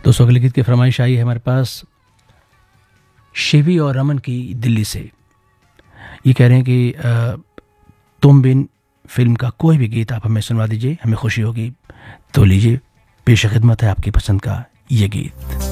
दोस्तों अगले गीत की फरमाइश आई है हमारे पास शिवी और रमन की दिल्ली से। ये कह रहे हैं कि तुम बिन फिल्म का कोई भी गीत आप हमें सुनवा दीजिए, हमें खुशी होगी। तो लीजिए, पेश खिदमत है आपकी पसंद का ये गीत।